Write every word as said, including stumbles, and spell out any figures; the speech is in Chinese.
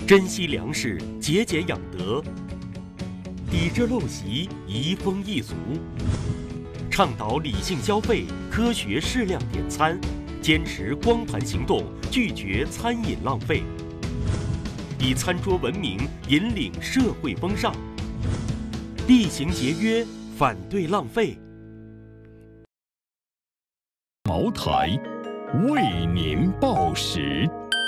珍惜粮食，节俭养德，抵制陋习，移风易俗，倡导理性消费，科学适量点餐，坚持光盘行动，拒绝餐饮浪费，以餐桌文明引领社会风尚，厉行节约，反对浪费。 茅台为您报时。